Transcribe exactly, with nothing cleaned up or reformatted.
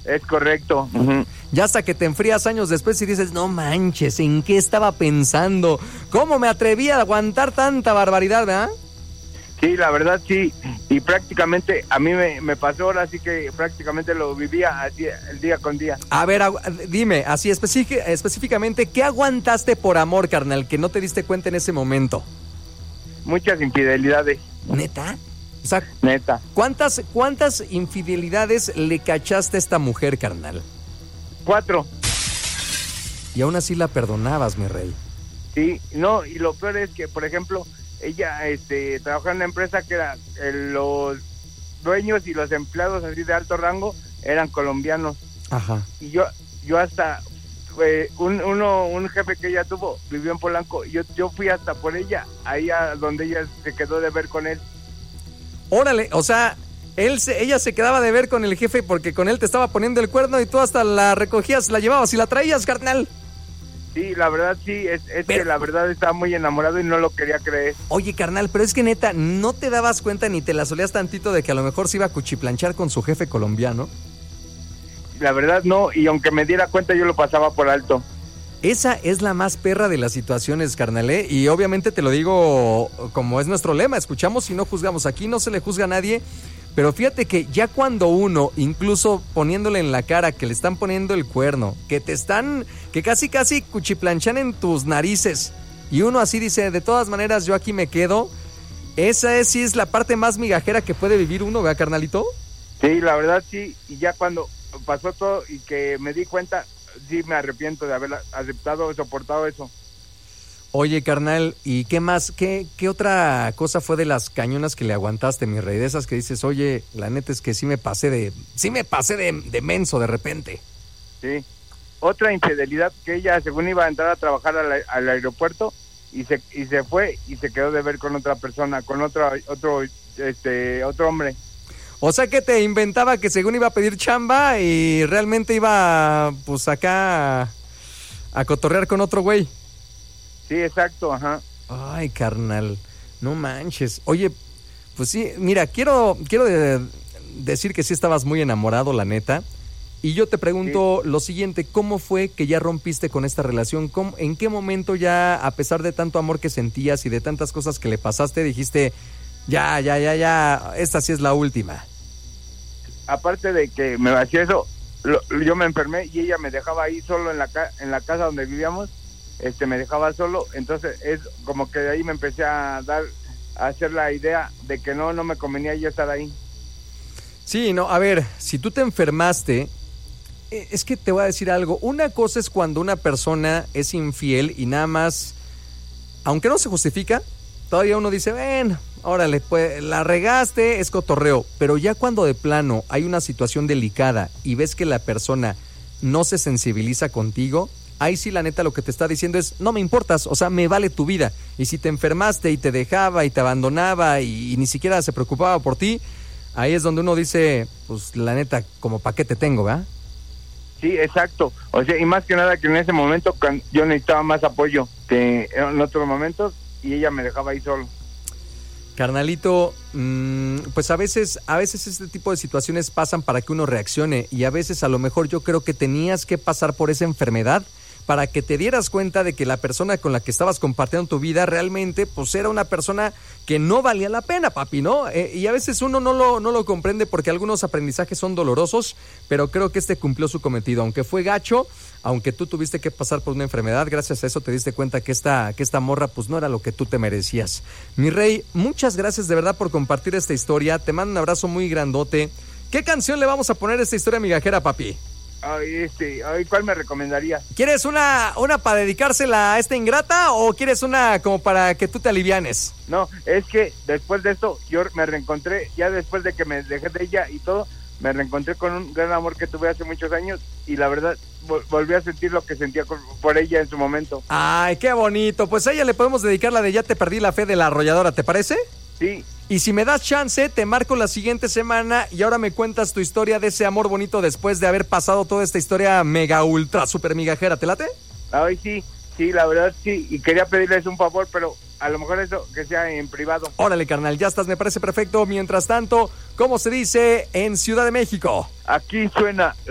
Es correcto. Uh-huh. Ya hasta que te enfrías años después y dices, no manches, ¿en qué estaba pensando? ¿Cómo me atreví a aguantar tanta barbaridad, verdad? Sí, la verdad sí, y prácticamente a mí me, me pasó ahora, así que prácticamente lo vivía así, el día con día. A ver, agu- dime, así específic- específicamente, ¿qué aguantaste por amor, carnal, que no te diste cuenta en ese momento? Muchas infidelidades. ¿Neta? O sea, Neta. ¿cuántas, cuántas infidelidades le cachaste a esta mujer, carnal? Cuatro. Y aún así la perdonabas, mi rey. Sí, no, y lo peor es que, por ejemplo, ella este, trabajaba en una empresa que era, eh, los dueños y los empleados así de alto rango eran colombianos. Ajá. Y yo yo hasta, eh, un, uno, un jefe que ella tuvo, vivió en Polanco, y yo, yo fui hasta por ella, ahí a donde ella se quedó de ver con él. Órale, o sea, él se, ella se quedaba de ver con el jefe porque con él te estaba poniendo el cuerno y tú hasta la recogías, la llevabas y la traías, carnal. Sí, la verdad sí, es, es Pero- que la verdad estaba muy enamorado y no lo quería creer. Oye, carnal, pero es que neta, ¿no te dabas cuenta ni te la solías tantito de que a lo mejor se iba a cuchiplanchar con su jefe colombiano? La verdad no, y aunque me diera cuenta yo lo pasaba por alto. Esa es la más perra de las situaciones, carnal, ¿eh? Y obviamente te lo digo como es nuestro lema, escuchamos y no juzgamos. Aquí no se le juzga a nadie, pero fíjate que ya cuando uno, incluso poniéndole en la cara que le están poniendo el cuerno, que te están, que casi casi cuchiplanchan en tus narices, y uno así dice, de todas maneras yo aquí me quedo, esa es sí es la parte más migajera que puede vivir uno, ¿verdad, carnalito? Sí, la verdad sí, y ya cuando pasó todo y que me di cuenta, sí me arrepiento de haber aceptado o soportado eso. Oye, carnal, ¿y qué más? ¿Qué, qué otra cosa fue de las cañonas que le aguantaste, mi rey? De esas que dices, oye, la neta es que sí me pasé de... Sí me pasé de, de menso de repente. Sí. Otra infidelidad, que ella según iba a entrar a trabajar al, al aeropuerto y se y se fue y se quedó de ver con otra persona, con otro otro este otro hombre. O sea que te inventaba que según iba a pedir chamba y realmente iba, pues acá, a, a cotorrear con otro güey. Sí, exacto, ajá. Ay, carnal, no manches. Oye, pues sí, mira, quiero, quiero de- decir que sí estabas muy enamorado, la neta. Y yo te pregunto lo siguiente, ¿cómo fue que ya rompiste con esta relación? ¿Cómo- ¿En qué momento ya, a pesar de tanto amor que sentías y de tantas cosas que le pasaste, dijiste, ya, ya, ya, ya, esta sí es la última? Aparte de que me hacía eso, lo- yo me enfermé y ella me dejaba ahí solo en la ca- en la casa donde vivíamos, este me dejaba solo, entonces es como que de ahí me empecé a dar a hacer la idea de que no no me convenía yo estar ahí. Sí, no, a ver, si tú te enfermaste, eh, es que te voy a decir algo. Una cosa es cuando una persona es infiel y nada más, aunque no se justifica, todavía uno dice, ven, órale, pues la regaste, es cotorreo. Pero ya cuando de plano hay una situación delicada y ves que la persona no se sensibiliza contigo, ahí sí la neta lo que te está diciendo es, no me importas, o sea, me vale tu vida. Y si te enfermaste y te dejaba y te abandonaba y, y ni siquiera se preocupaba por ti, ahí es donde uno dice, pues la neta, como pa' qué te tengo, ¿verdad? Sí, exacto. O sea, y más que nada que en ese momento can- yo necesitaba más apoyo que en otros momentos y ella me dejaba ahí solo. Carnalito, mmm, pues a veces, a veces este tipo de situaciones pasan para que uno reaccione y a veces a lo mejor yo creo que tenías que pasar por esa enfermedad para que te dieras cuenta de que la persona con la que estabas compartiendo tu vida realmente pues era una persona que no valía la pena, papi, ¿no? Eh, y a veces uno no lo, no lo comprende porque algunos aprendizajes son dolorosos, pero creo que este cumplió su cometido, aunque fue gacho, aunque tú tuviste que pasar por una enfermedad, gracias a eso te diste cuenta que esta, que esta morra pues no era lo que tú te merecías. Mi rey, muchas gracias de verdad por compartir esta historia, te mando un abrazo muy grandote. ¿Qué canción le vamos a poner a esta historia migajera, papi? Ay, este, ay, ¿cuál me recomendarías? ¿Quieres una, una para dedicársela a esta ingrata o quieres una como para que tú te alivianes? No, es que después de esto yo me reencontré, ya después de que me dejé de ella y todo, me reencontré con un gran amor que tuve hace muchos años y la verdad vol- volví a sentir lo que sentía con- por ella en su momento. Ay, qué bonito. Pues a ella le podemos dedicar la de Ya te perdí la fe de La Arrolladora, ¿te parece? Sí. Y si me das chance, te marco la siguiente semana y ahora me cuentas tu historia de ese amor bonito después de haber pasado toda esta historia mega ultra super migajera. ¿Te late? Ay, sí, sí, la verdad sí, y quería pedirles un favor, pero a lo mejor eso que sea en privado. Órale, carnal, ya estás, me parece perfecto. Mientras tanto, ¿cómo se dice en Ciudad de México? Aquí suena